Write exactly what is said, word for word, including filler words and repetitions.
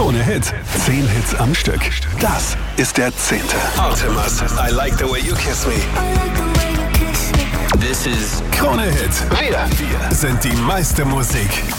Krone Hit. Zehn Hits am Stück. Das ist der zehnte. Artemis, I like the way you kiss me. This is Krone Hit. Wir, wir sind die meiste Musik.